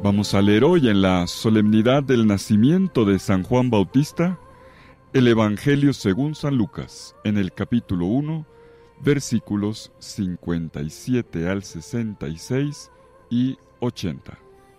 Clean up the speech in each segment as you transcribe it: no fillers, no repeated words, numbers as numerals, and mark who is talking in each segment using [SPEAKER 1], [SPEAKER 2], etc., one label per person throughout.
[SPEAKER 1] Vamos a leer hoy en la solemnidad del nacimiento de San Juan Bautista, el Evangelio según San Lucas, en el capítulo 1, versículos 57 al 66 y 80.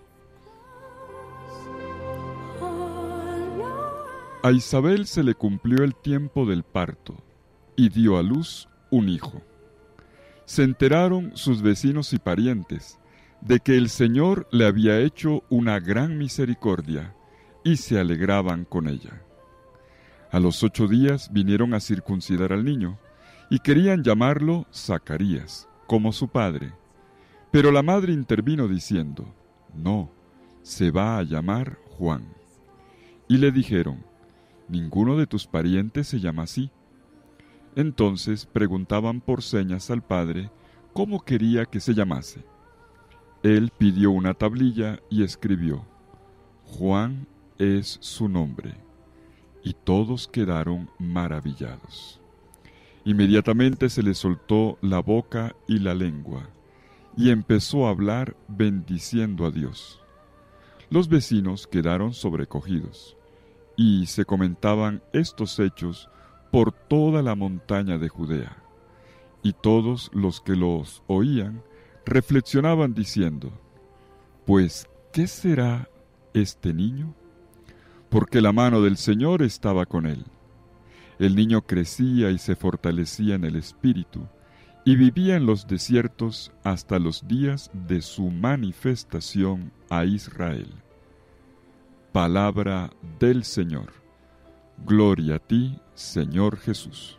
[SPEAKER 1] A Isabel se le cumplió el tiempo del parto y dio a luz un hijo. Se enteraron sus vecinos y parientes de que el Señor le había hecho una gran misericordia, y se alegraban con ella. A los 8 días vinieron a circuncidar al niño, y querían llamarlo Zacarías, como su padre. Pero la madre intervino diciendo: «No, se va a llamar Juan». Y le dijeron: «Ninguno de tus parientes se llama así». Entonces preguntaban por señas al padre cómo quería que se llamase. Él pidió una tablilla y escribió: «Juan es su nombre». Y todos quedaron maravillados. Inmediatamente se le soltó la boca y la lengua, y empezó a hablar bendiciendo a Dios. Los vecinos quedaron sobrecogidos, y se comentaban estos hechos por toda la montaña de Judea. Y todos los que los oían reflexionaban diciendo: «Pues, ¿qué será este niño?». Porque la mano del Señor estaba con él. El niño crecía y se fortalecía en el espíritu, y vivía en los desiertos hasta los días de su manifestación a Israel. Palabra del Señor. Gloria a ti, Señor Jesús.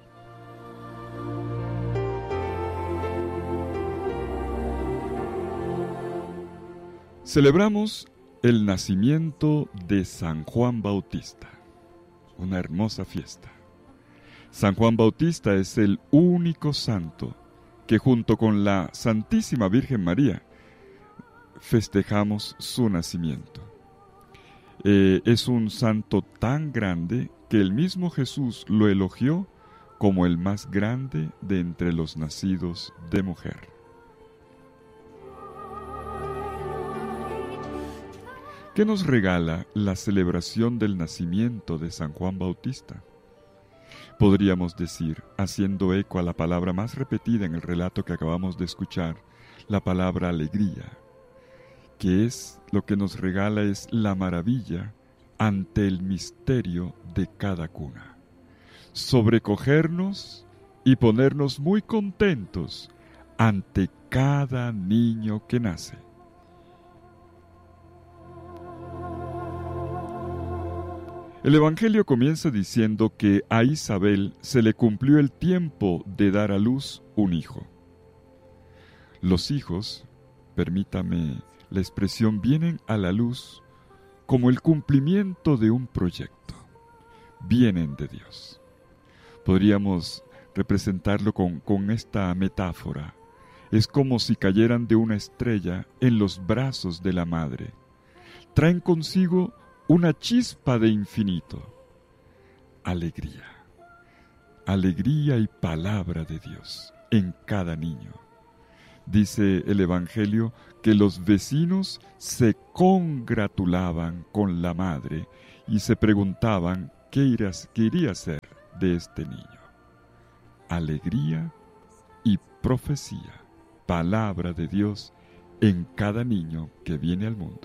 [SPEAKER 1] Celebramos el nacimiento de San Juan Bautista, una hermosa fiesta. San Juan Bautista es el único santo que junto con la Santísima Virgen María festejamos su nacimiento. Es un santo tan grande que el mismo Jesús lo elogió como el más grande de entre los nacidos de mujer. ¿Qué nos regala la celebración del nacimiento de San Juan Bautista? Podríamos decir, haciendo eco a la palabra más repetida en el relato que acabamos de escuchar, la palabra alegría, que es lo que nos regala es la maravilla ante el misterio de cada cuna. Sobrecogernos y ponernos muy contentos ante cada niño que nace. El Evangelio comienza diciendo que a Isabel se le cumplió el tiempo de dar a luz un hijo. Los hijos, permítame la expresión, vienen a la luz como el cumplimiento de un proyecto. Vienen de Dios. Podríamos representarlo con esta metáfora. Es como si cayeran de una estrella en los brazos de la madre. Traen consigo una chispa de infinito. Alegría. Alegría y palabra de Dios en cada niño. Dice el Evangelio que los vecinos se congratulaban con la madre y se preguntaban qué iría a ser de este niño. Alegría y profecía. Palabra de Dios en cada niño que viene al mundo.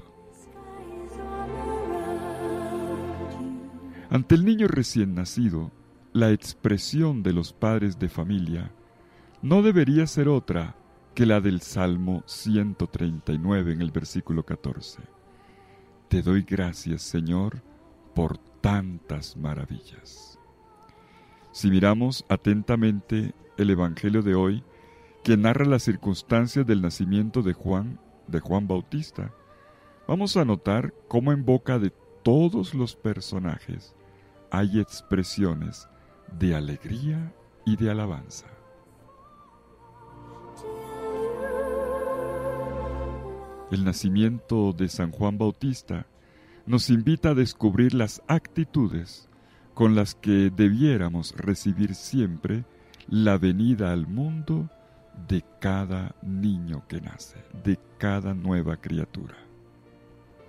[SPEAKER 1] Ante el niño recién nacido, la expresión de los padres de familia no debería ser otra que la del Salmo 139 en el versículo 14. Te doy gracias, Señor, por tantas maravillas. Si miramos atentamente el Evangelio de hoy, que narra las circunstancias del nacimiento de Juan Bautista, vamos a notar cómo en boca de todos los personajes hay expresiones de alegría y de alabanza. El nacimiento de San Juan Bautista nos invita a descubrir las actitudes con las que debiéramos recibir siempre la venida al mundo de cada niño que nace, de cada nueva criatura.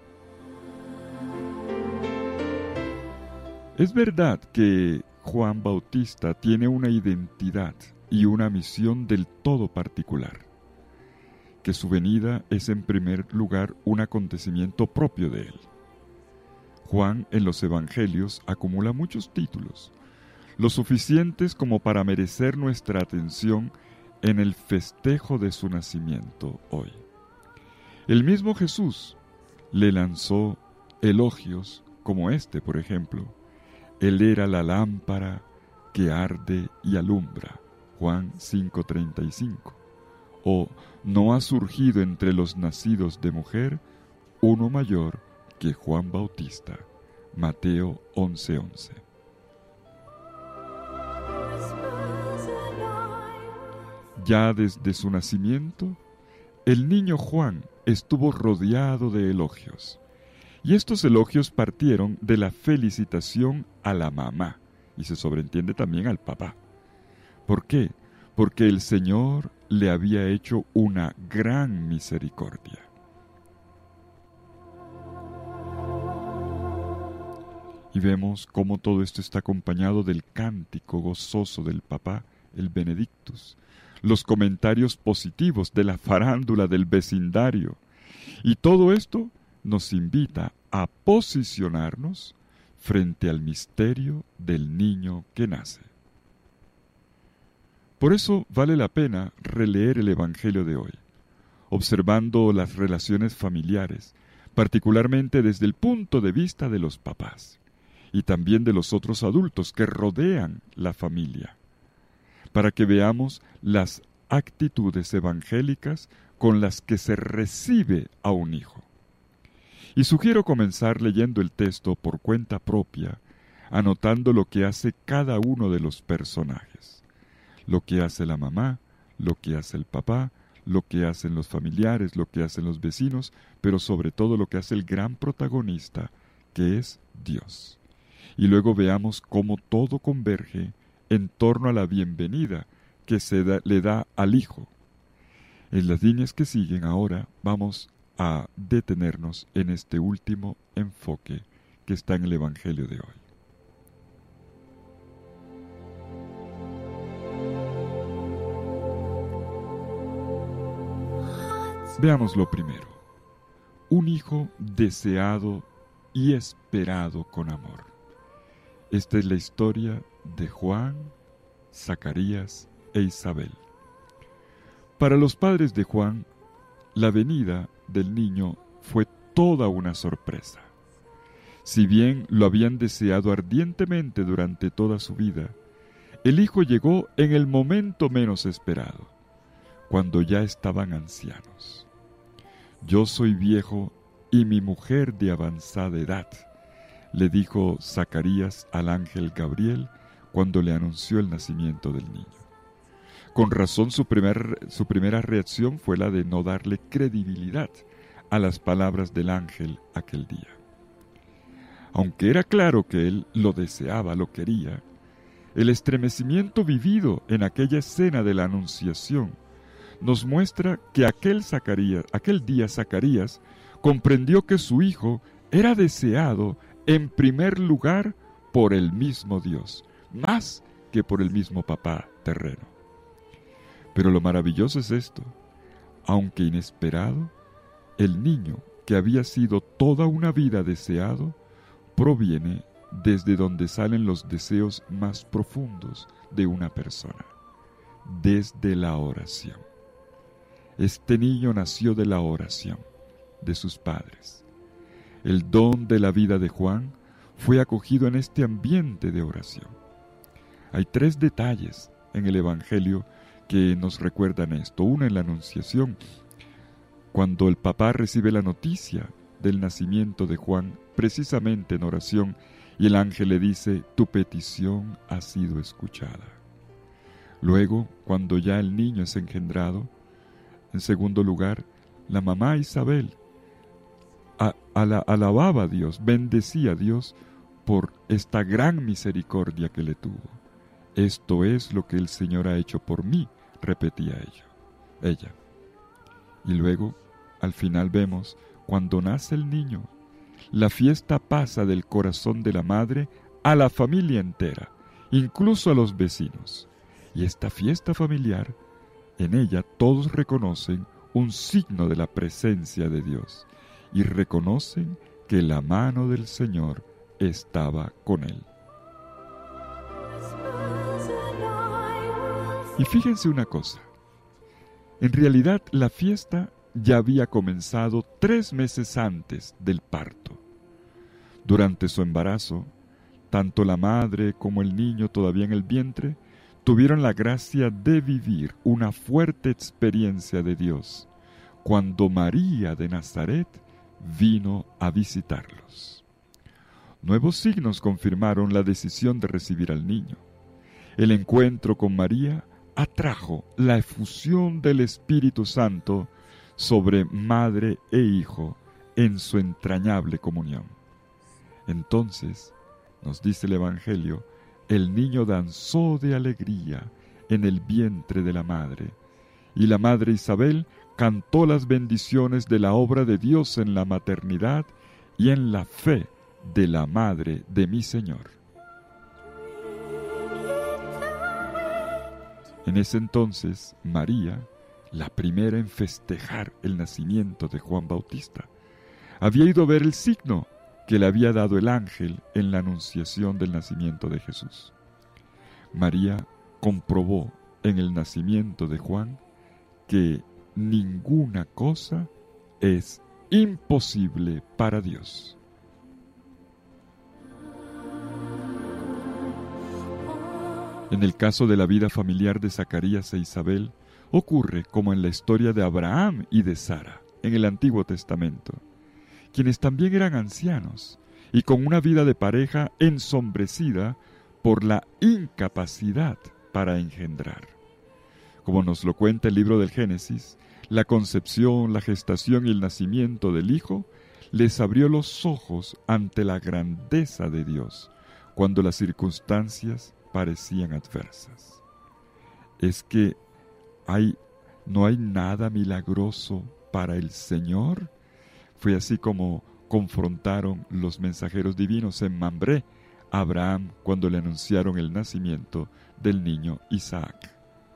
[SPEAKER 1] Es verdad que Juan Bautista tiene una identidad y una misión del todo particular, que su venida es en primer lugar un acontecimiento propio de él. Juan en los Evangelios acumula muchos títulos, lo suficientes como para merecer nuestra atención en el festejo de su nacimiento hoy. El mismo Jesús le lanzó elogios como este, por ejemplo: Él era la lámpara que arde y alumbra, Juan 5:35. O no ha surgido entre los nacidos de mujer uno mayor que Juan Bautista, Mateo 11:11. Ya desde su nacimiento, el niño Juan estuvo rodeado de elogios. Y estos elogios partieron de la felicitación a la mamá, y se sobreentiende también al papá. ¿Por qué? Porque el Señor le había hecho una gran misericordia. Y vemos cómo todo esto está acompañado del cántico gozoso del papá, el Benedictus, los comentarios positivos de la farándula del vecindario. Y todo esto nos invita a posicionarnos frente al misterio del niño que nace. Por eso vale la pena releer el Evangelio de hoy, observando las relaciones familiares, particularmente desde el punto de vista de los papás y también de los otros adultos que rodean la familia, para que veamos las actitudes evangélicas con las que se recibe a un hijo. Y sugiero comenzar leyendo el texto por cuenta propia, anotando lo que hace cada uno de los personajes, lo que hace la mamá, lo que hace el papá, lo que hacen los familiares, lo que hacen los vecinos, pero sobre todo lo que hace el gran protagonista, que es Dios. Y luego veamos cómo todo converge en torno a la bienvenida que le da al Hijo. En las líneas que siguen ahora vamos a detenernos en este último enfoque que está en el Evangelio de hoy. Veamos lo primero: un hijo deseado y esperado con amor. Esta es la historia de Juan, Zacarías e Isabel. Para los padres de Juan, la venida del niño fue toda una sorpresa. Si bien lo habían deseado ardientemente durante toda su vida, el hijo llegó en el momento menos esperado, cuando ya estaban ancianos. Yo soy viejo y mi mujer de avanzada edad, le dijo Zacarías al ángel Gabriel cuando le anunció el nacimiento del niño. Con razón su primera reacción fue la de no darle credibilidad a las palabras del ángel aquel día. Aunque era claro que él lo deseaba, lo quería, el estremecimiento vivido en aquella escena de la Anunciación nos muestra que aquel día Zacarías comprendió que su hijo era deseado en primer lugar por el mismo Dios, más que por el mismo papá terreno. Pero lo maravilloso es esto: aunque inesperado, el niño que había sido toda una vida deseado proviene desde donde salen los deseos más profundos de una persona, desde la oración. Este niño nació de la oración de sus padres. El don de la vida de Juan fue acogido en este ambiente de oración. Hay 3 detalles en el Evangelio que nos recuerdan esto. Uno, en la Anunciación, cuando el papá recibe la noticia del nacimiento de Juan, precisamente en oración, y el ángel le dice: tu petición ha sido escuchada. Luego, cuando ya el niño es engendrado, en segundo lugar, la mamá Isabel alababa a Dios, bendecía a Dios por esta gran misericordia que le tuvo. Esto es lo que el Señor ha hecho por mí, repetía ella. Y luego, al final vemos, cuando nace el niño, la fiesta pasa del corazón de la madre a la familia entera, incluso a los vecinos. Y esta fiesta familiar, en ella todos reconocen un signo de la presencia de Dios y reconocen que la mano del Señor estaba con él. Y fíjense una cosa, en realidad la fiesta ya había comenzado 3 meses antes del parto. Durante su embarazo, tanto la madre como el niño todavía en el vientre tuvieron la gracia de vivir una fuerte experiencia de Dios cuando María de Nazaret vino a visitarlos. Nuevos signos confirmaron la decisión de recibir al niño. El encuentro con María atrajo la efusión del Espíritu Santo sobre madre e hijo en su entrañable comunión. Entonces, nos dice el Evangelio, el niño danzó de alegría en el vientre de la madre, y la madre Isabel cantó las bendiciones de la obra de Dios en la maternidad y en la fe de la madre de mi Señor. En ese entonces, María, la primera en festejar el nacimiento de Juan Bautista, había ido a ver el signo que le había dado el ángel en la anunciación del nacimiento de Jesús. María comprobó en el nacimiento de Juan que ninguna cosa es imposible para Dios. En el caso de la vida familiar de Zacarías e Isabel, ocurre como en la historia de Abraham y de Sara en el Antiguo Testamento, quienes también eran ancianos y con una vida de pareja ensombrecida por la incapacidad para engendrar. Como nos lo cuenta el libro del Génesis, la concepción, la gestación y el nacimiento del Hijo les abrió los ojos ante la grandeza de Dios, cuando las circunstancias parecían adversas. Es que no hay nada milagroso para el Señor. Fue así como confrontaron los mensajeros divinos en Mambré a Abraham cuando le anunciaron el nacimiento del niño Isaac.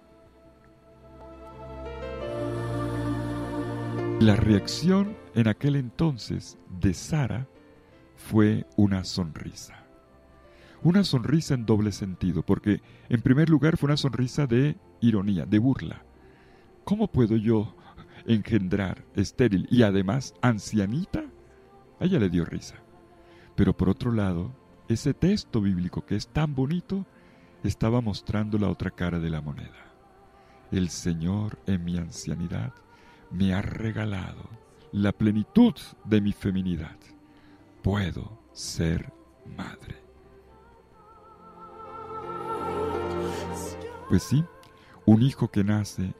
[SPEAKER 1] La reacción en aquel entonces de Sara fue una sonrisa. Una sonrisa en doble sentido, porque en primer lugar fue una sonrisa de ironía, de burla. ¿Cómo puedo yo engendrar estéril y además ancianita? A ella le dio risa. Pero por otro lado, ese texto bíblico que es tan bonito, estaba mostrando la otra cara de la moneda. El Señor en mi ancianidad me ha regalado la plenitud de mi feminidad. Puedo ser madre. Pues sí, un hijo que nace,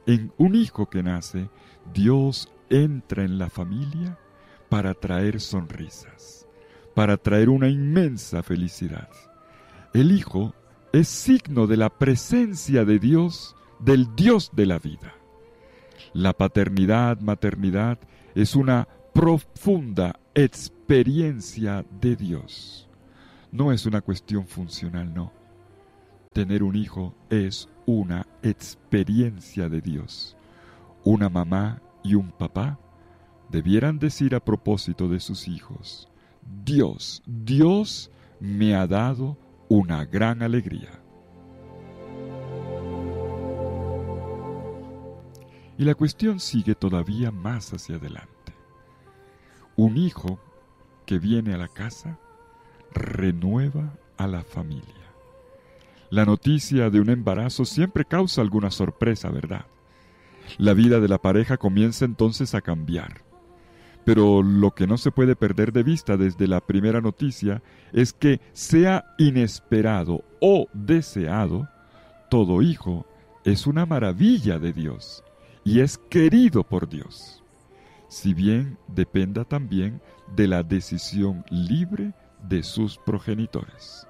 [SPEAKER 1] Dios entra en la familia para traer sonrisas, para traer una inmensa felicidad. El hijo es signo de la presencia de Dios, del Dios de la vida. La paternidad, maternidad es una profunda experiencia de Dios. No es una cuestión funcional, no. Tener un hijo es una experiencia de Dios. Una mamá y un papá debieran decir a propósito de sus hijos: Dios me ha dado una gran alegría. Y la cuestión sigue todavía más hacia adelante. Un hijo que viene a la casa renueva a la familia. La noticia de un embarazo siempre causa alguna sorpresa, ¿verdad? La vida de la pareja comienza entonces a cambiar. Pero lo que no se puede perder de vista desde la primera noticia es que, sea inesperado o deseado, todo hijo es una maravilla de Dios y es querido por Dios, si bien dependa también de la decisión libre de sus progenitores.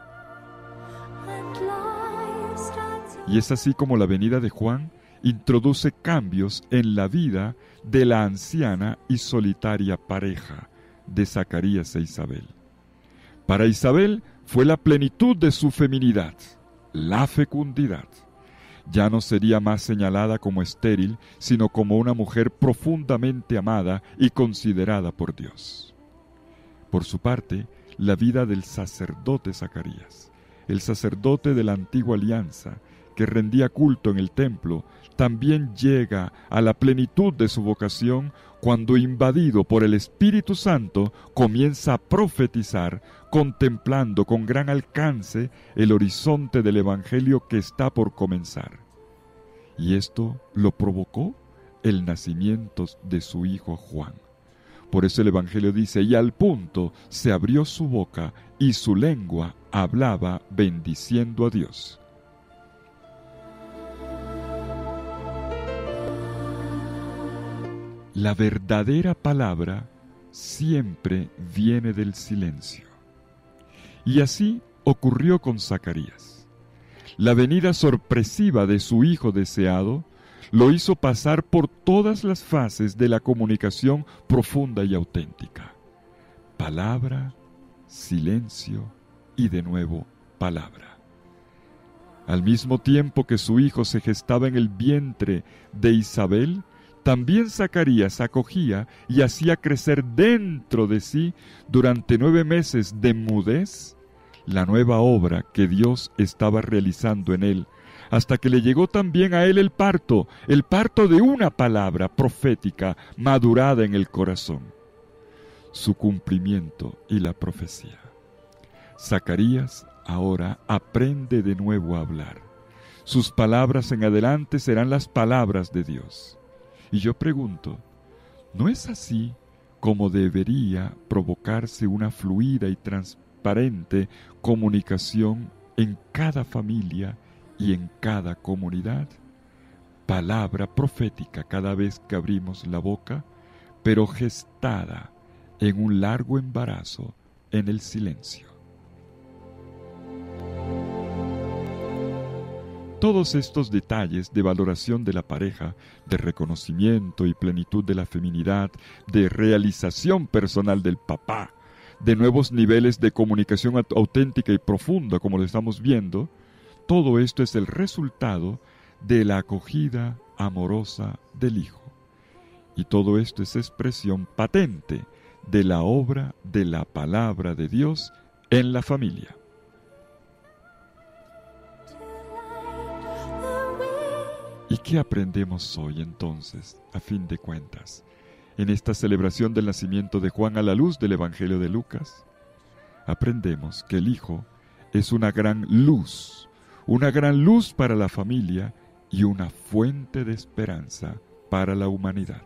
[SPEAKER 1] Y es así como la venida de Juan introduce cambios en la vida de la anciana y solitaria pareja de Zacarías e Isabel. Para Isabel fue la plenitud de su feminidad, la fecundidad. Ya no sería más señalada como estéril, sino como una mujer profundamente amada y considerada por Dios. Por su parte, la vida del sacerdote Zacarías, el sacerdote de la antigua alianza, que rendía culto en el templo, también llega a la plenitud de su vocación cuando, invadido por el Espíritu Santo, comienza a profetizar, contemplando con gran alcance el horizonte del Evangelio que está por comenzar. Y esto lo provocó el nacimiento de su hijo Juan. Por eso el Evangelio dice: y al punto se abrió su boca y su lengua hablaba bendiciendo a Dios. La verdadera palabra siempre viene del silencio. Y así ocurrió con Zacarías. La venida sorpresiva de su hijo deseado lo hizo pasar por todas las fases de la comunicación profunda y auténtica. Palabra, silencio y de nuevo palabra. Al mismo tiempo que su hijo se gestaba en el vientre de Isabel, también Zacarías acogía y hacía crecer dentro de sí, durante 9 meses de mudez, la nueva obra que Dios estaba realizando en él, hasta que le llegó también a él el parto de una palabra profética madurada en el corazón, su cumplimiento y la profecía. Zacarías ahora aprende de nuevo a hablar. Sus palabras en adelante serán las palabras de Dios. Y yo pregunto, ¿no es así como debería provocarse una fluida y transparente comunicación en cada familia y en cada comunidad? Palabra profética cada vez que abrimos la boca, pero gestada en un largo embarazo en el silencio. Todos estos detalles de valoración de la pareja, de reconocimiento y plenitud de la feminidad, de realización personal del papá, de nuevos niveles de comunicación auténtica y profunda, como lo estamos viendo, todo esto es el resultado de la acogida amorosa del Hijo. Y todo esto es expresión patente de la obra de la palabra de Dios en la familia. ¿Y qué aprendemos hoy entonces, a fin de cuentas, en esta celebración del nacimiento de Juan a la luz del Evangelio de Lucas? Aprendemos que el Hijo es una gran luz para la familia y una fuente de esperanza para la humanidad.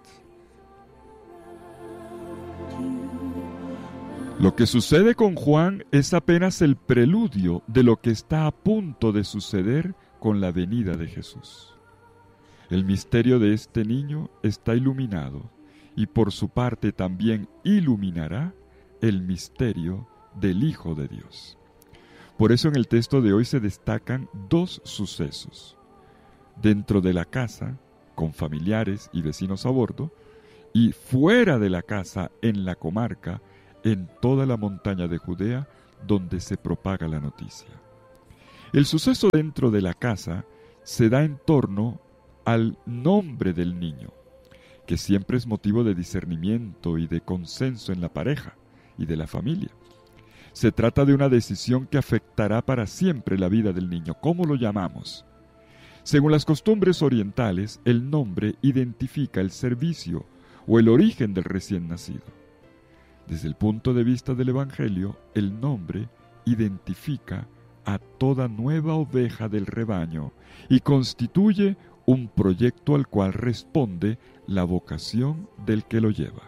[SPEAKER 1] Lo que sucede con Juan es apenas el preludio de lo que está a punto de suceder con la venida de Jesús. El misterio de este niño está iluminado y por su parte también iluminará el misterio del Hijo de Dios. Por eso en el texto de hoy se destacan 2 sucesos. Dentro de la casa, con familiares y vecinos a bordo, y fuera de la casa, en la comarca, en toda la montaña de Judea, donde se propaga la noticia. El suceso dentro de la casa se da en torno al nombre del niño, que siempre es motivo de discernimiento y de consenso en la pareja y de la familia. Se trata de una decisión que afectará para siempre la vida del niño. ¿Cómo lo llamamos? Según las costumbres orientales, el nombre identifica el servicio o el origen del recién nacido. Desde el punto de vista del Evangelio, el nombre identifica a toda nueva oveja del rebaño y constituye un proyecto al cual responde la vocación del que lo lleva.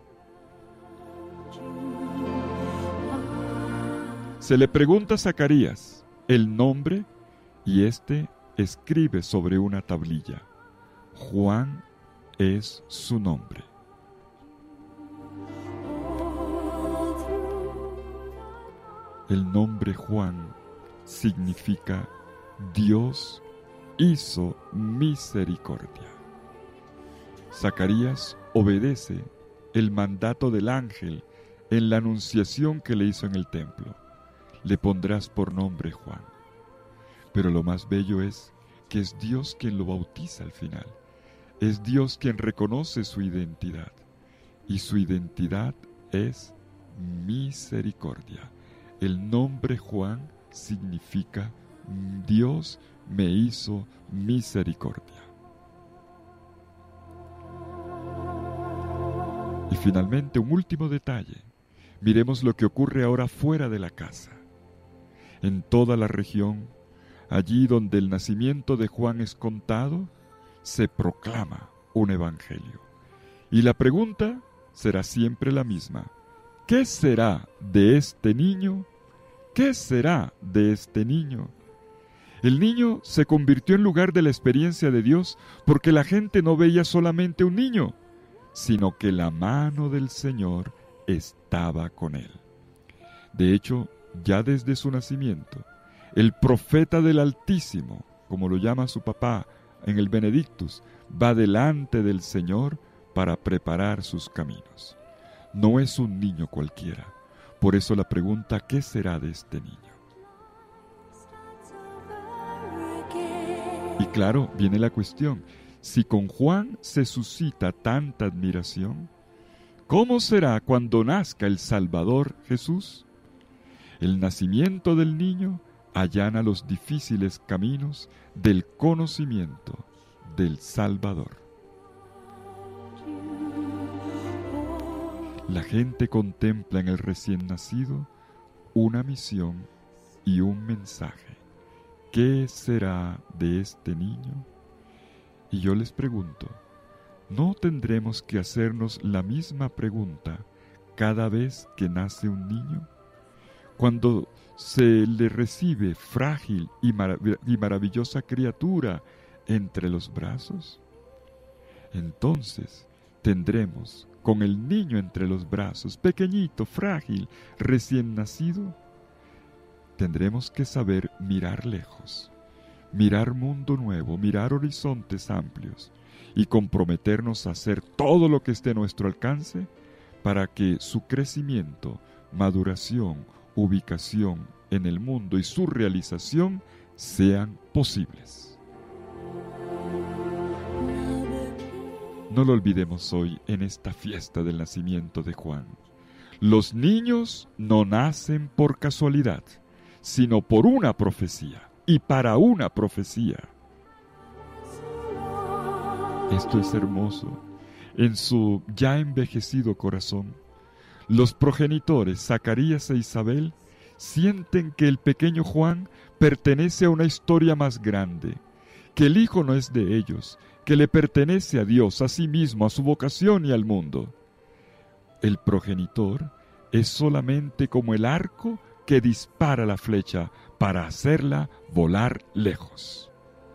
[SPEAKER 1] Se le pregunta a Zacarías el nombre y éste escribe sobre una tablilla: Juan es su nombre. El nombre Juan significa Dios hizo misericordia. Zacarías obedece el mandato del ángel en la anunciación que le hizo en el templo. le pondrás por nombre Juan. Pero lo más bello es que es Dios quien lo bautiza al final. Es Dios quien reconoce su identidad. Y su identidad es misericordia. El nombre Juan significa Dios me hizo misericordia. Y finalmente, un último detalle. Miremos lo que ocurre ahora fuera de la casa. En toda la región, allí donde el nacimiento de Juan es contado, se proclama un evangelio. Y la pregunta será siempre la misma. ¿Qué será de este niño? ¿Qué será de este niño? El niño se convirtió en lugar de la experiencia de Dios porque la gente no veía solamente un niño, sino que la mano del Señor estaba con él. De hecho, ya desde su nacimiento, el profeta del Altísimo, como lo llama su papá en el Benedictus, va delante del Señor para preparar sus caminos. No es un niño cualquiera. Por eso la pregunta, ¿qué será de este niño? Y claro, viene la cuestión. Si con Juan se suscita tanta admiración, ¿cómo será cuando nazca el Salvador Jesús? El nacimiento del niño allana los difíciles caminos del conocimiento del Salvador. La gente contempla en el recién nacido una misión y un mensaje. ¿Qué será de este niño? Y yo les pregunto, ¿no tendremos que hacernos la misma pregunta cada vez que nace un niño? Cuando se le recibe frágil y maravillosa criatura entre los brazos, entonces tendremos con el niño entre los brazos, pequeñito, frágil, recién nacido, tendremos que saber mirar lejos, mirar mundo nuevo, mirar horizontes amplios y comprometernos a hacer todo lo que esté a nuestro alcance para que su crecimiento, maduración, ubicación en el mundo y su realización sean posibles. No lo olvidemos hoy en esta fiesta del nacimiento de Juan. Los niños no nacen por casualidad, sino por una profecía y para una profecía. Esto es hermoso. En su ya envejecido corazón, los progenitores Zacarías e Isabel sienten que el pequeño Juan pertenece a una historia más grande, que el hijo no es de ellos, que le pertenece a Dios, a sí mismo, a su vocación y al mundo. El progenitor es solamente como el arco que dispara la flecha para hacerla volar lejos.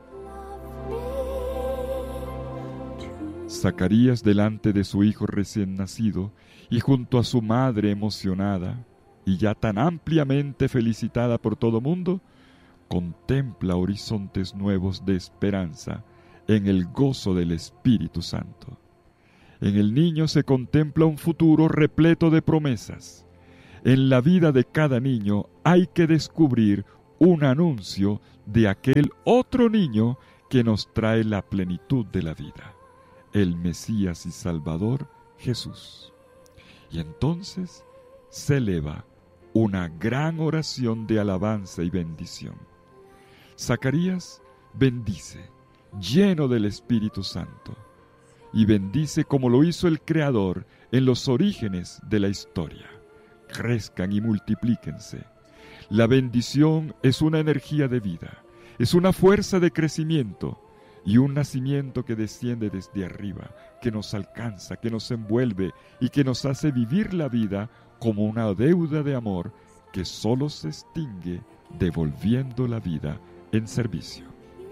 [SPEAKER 1] Zacarías, delante de su hijo recién nacido y junto a su madre emocionada y ya tan ampliamente felicitada por todo mundo, contempla horizontes nuevos de esperanza en el gozo del Espíritu Santo. En el niño se contempla un futuro repleto de promesas. En la vida de cada niño hay que descubrir un anuncio de aquel otro niño que nos trae la plenitud de la vida, el Mesías y Salvador Jesús. Y entonces se eleva una gran oración de alabanza y bendición. Zacarías bendice, lleno del Espíritu Santo, y bendice como lo hizo el Creador en los orígenes de la historia. Crezcan y multiplíquense. La bendición es una energía de vida, es una fuerza de crecimiento y un nacimiento que desciende desde arriba, que nos alcanza, que nos envuelve y que nos hace vivir la vida como una deuda de amor que solo se extingue devolviendo la vida en servicio.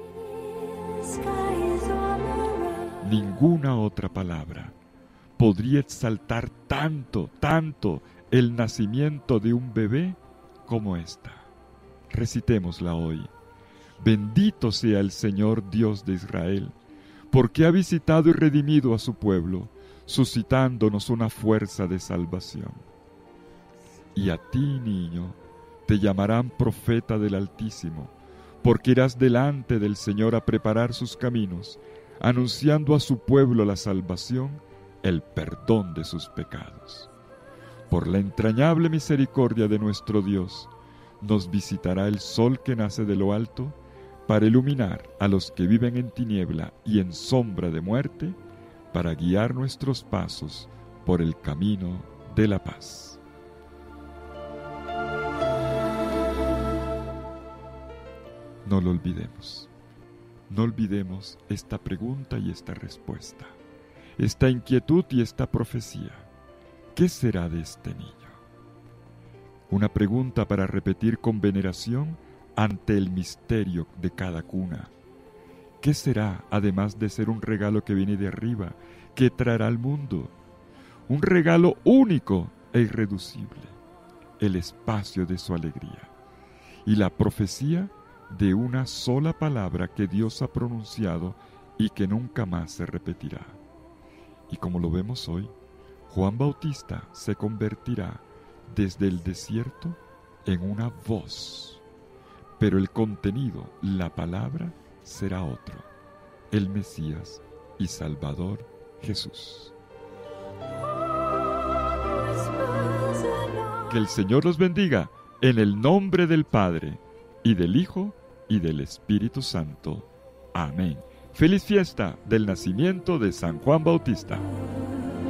[SPEAKER 1] Ninguna otra palabra podría exaltar tanto el nacimiento de un bebé como esta. Recitémosla hoy. Bendito sea el Señor Dios de Israel, porque ha visitado y redimido a su pueblo, suscitándonos una fuerza de salvación. Y a ti, niño, Te llamarán profeta del Altísimo, porque irás delante del Señor a preparar sus caminos, anunciando a su pueblo la salvación, el perdón de sus pecados. Por la entrañable misericordia de nuestro Dios, nos visitará el sol que nace de lo alto, para iluminar a los que viven en tiniebla y en sombra de muerte, para guiar nuestros pasos por el camino de la paz. No lo olvidemos. No olvidemos esta pregunta y esta respuesta, esta inquietud y esta profecía. ¿Qué será de este niño? Una pregunta para repetir con veneración ante el misterio de cada cuna. ¿Qué será, además de ser un regalo que viene de arriba, que traerá al mundo? Un regalo único e irreducible, el espacio de su alegría y la profecía de una sola palabra que Dios ha pronunciado y que nunca más se repetirá. Y como lo vemos hoy, Juan Bautista se convertirá desde el desierto en una voz, pero el contenido, la palabra, será otro, el Mesías y Salvador Jesús. Que el Señor los bendiga en el nombre del Padre, y del Hijo, y del Espíritu Santo. Amén. Feliz fiesta del nacimiento de San Juan Bautista.